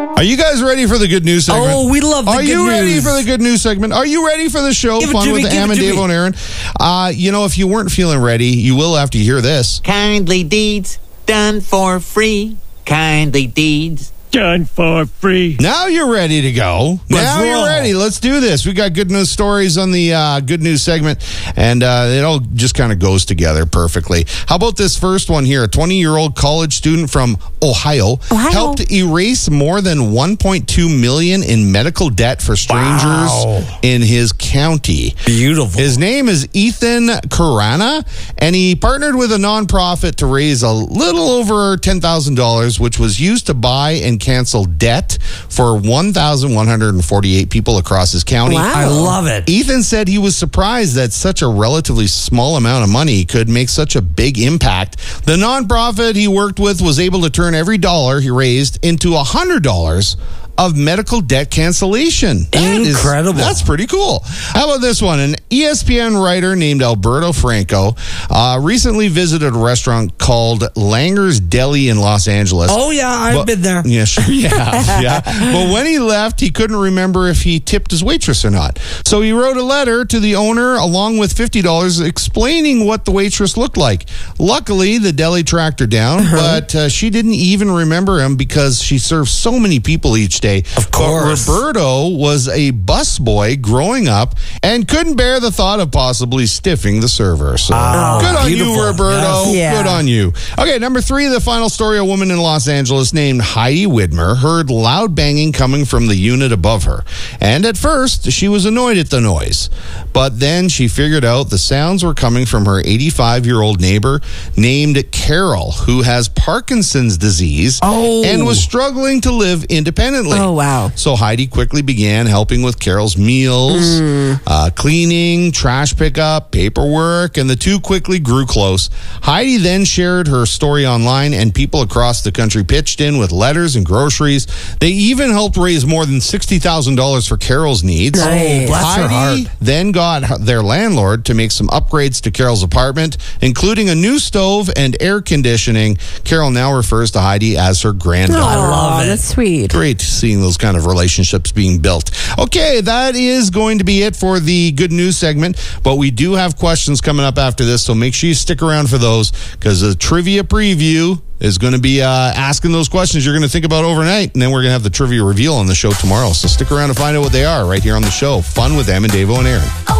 Are you guys ready for the good news segment? Oh, we love the good news. Are you ready for the good news segment? Are you ready for the show? Give it Fun to with me, Am and Dave and Aaron. If you weren't feeling ready, you will after you hear this. Kindly deeds done for free. Kindly deeds done for free. Now you're ready to go. Now you're ready. Let's do this. We got good news stories on the good news segment, and it all just kind of goes together perfectly. How about this first one here? A 20-year-old college student from Ohio helped erase more than $1.2 million in medical debt for strangers in his county. Beautiful. His name is Ethan Karana, and he partnered with a nonprofit to raise a little over $10,000, which was used to buy and cancel debt for 1,148 people across his county. Wow. I love it. Ethan said he was surprised that such a relatively small amount of money could make such a big impact. The nonprofit he worked with was able to turn every dollar he raised into $100 of medical debt cancellation. Incredible. That's pretty cool. How about this one? An ESPN writer named Alberto Franco recently visited a restaurant called Langer's Deli in Los Angeles. Oh, yeah, I've been there. Yeah, sure. Yeah. But when he left, he couldn't remember if he tipped his waitress or not. So he wrote a letter to the owner along with $50 explaining what the waitress looked like. Luckily, the deli tracked her down, but she didn't even remember him because she serves so many people each day. Of course. But Roberto was a busboy growing up and couldn't bear the thought of possibly stiffing the server. So good on you, Roberto. Yes. Yeah. Good on you. Okay, number 3, the final story. A woman in Los Angeles named Heidi Widmer heard loud banging coming from the unit above her. And at first, she was annoyed at the noise. But then she figured out the sounds were coming from her 85-year-old neighbor named Carol, who has Parkinson's disease and was struggling to live independently. Oh, wow. So Heidi quickly began helping with Carol's meals, cleaning, trash pickup, paperwork, and the two quickly grew close. Heidi then shared her story online, and people across the country pitched in with letters and groceries. They even helped raise more than $60,000 for Carol's needs. Nice. Bless her Heidi heart. then got their landlord to make some upgrades to Carol's apartment, including a new stove and air conditioning. Carol now refers to Heidi as her granddaughter. I love it. That's sweet. Great seeing those kind of relationships being built. Okay, that is going to be it for the good news segment, but we do have questions coming up after this, so make sure you stick around for those, because the trivia preview is going to be asking those questions you're going to think about overnight, and then we're going to have the trivia reveal on the show tomorrow. So stick around to find out what they are right here on the show. Fun with Am and Dave and Aaron.